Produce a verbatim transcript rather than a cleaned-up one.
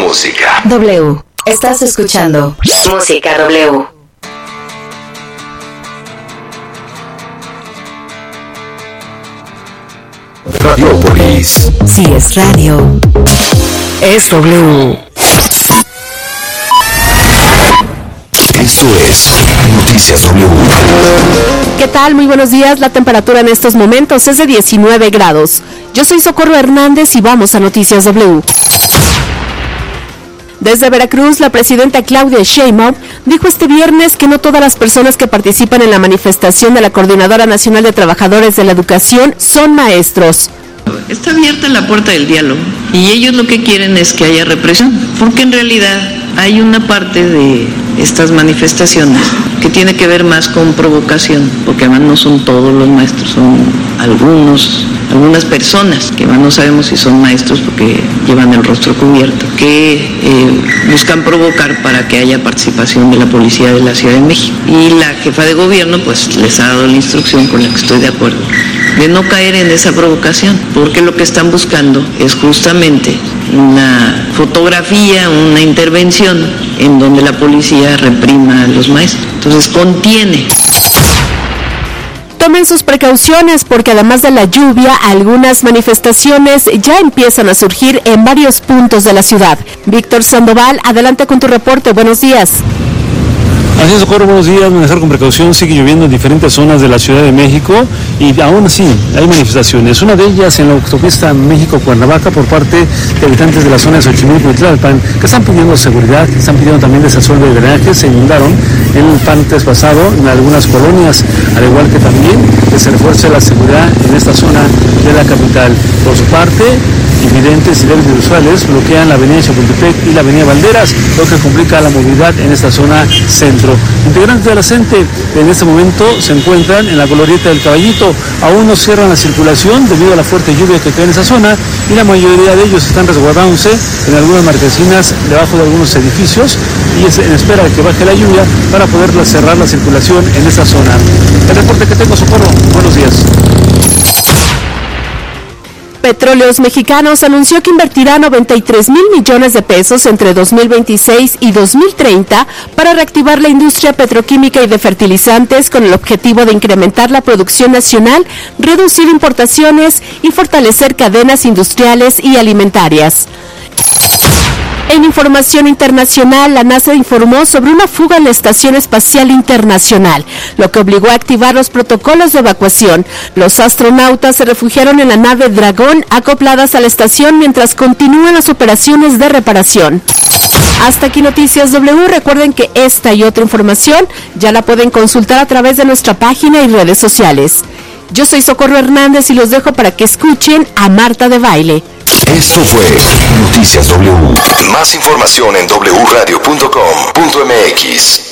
música. W. Estás escuchando Música W. Radiopolis. Si es radio, es W. Esto es Noticias W. ¿Qué tal? Muy buenos días. La temperatura en estos momentos es de diecinueve grados. Yo soy Socorro Hernández y vamos a Noticias W. Desde Veracruz, la presidenta Claudia Sheinbaum dijo este viernes que no todas las personas que participan en la manifestación de la Coordinadora Nacional de Trabajadores de la Educación son maestros. Está abierta la puerta del diálogo y ellos lo que quieren es que haya represión, porque en realidad hay una parte de estas manifestaciones que tiene que ver más con provocación, porque además no son todos los maestros, son algunos, algunas personas que además no sabemos si son maestros porque llevan el rostro cubierto, que eh, buscan provocar para que haya participación de la policía de la Ciudad de México. Y la jefa de gobierno pues les ha dado la instrucción, con la que estoy de acuerdo, de no caer en esa provocación, porque lo que están buscando es justamente una fotografía, una intervención en donde la policía reprima a los maestros. Entonces contiene. Tomen sus precauciones porque además de la lluvia, algunas manifestaciones ya empiezan a surgir en varios puntos de la ciudad. Víctor Sandoval, adelante con tu reporte. Buenos días. Así es, Socorro, buenos días. Manejar con precaución. Sigue lloviendo en diferentes zonas de la Ciudad de México y aún así hay manifestaciones. Una de ellas en la autopista México-Cuernavaca por parte de habitantes de la zona de Xochimilco y Tlalpan, que están pidiendo seguridad, que están pidiendo también desasolve de drenajes. Se inundaron el antes pasado en algunas colonias, al igual que también que se refuerce la seguridad en esta zona de la capital. Por su parte, invidentes y débiles visuales bloquean la avenida Chapultepec y la avenida Valderas, lo que complica la movilidad en esta zona centro. Integrantes de la CENTE en este momento se encuentran en la glorieta del Caballito. Aún no cierran la circulación debido a la fuerte lluvia que cae en esa zona y la mayoría de ellos están resguardándose en algunas marquesinas debajo de algunos edificios y es en espera de que baje la lluvia para poder cerrar la circulación en esa zona. El reporte que tengo, Socorro. Buenos días. Petróleos Mexicanos anunció que invertirá noventa y tres mil millones de pesos entre dos mil veintiséis y dos mil treinta para reactivar la industria petroquímica y de fertilizantes con el objetivo de incrementar la producción nacional, reducir importaciones y fortalecer cadenas industriales y alimentarias. En información internacional, la NASA informó sobre una fuga en la Estación Espacial Internacional, lo que obligó a activar los protocolos de evacuación. Los astronautas se refugiaron en la nave Dragón, acopladas a la estación mientras continúan las operaciones de reparación. Hasta aquí Noticias W. Recuerden que esta y otra información ya la pueden consultar a través de nuestra página y redes sociales. Yo soy Socorro Hernández y los dejo para que escuchen a Marta de Baile. Esto fue Noticias W. Más información en doble u radio punto com punto m x.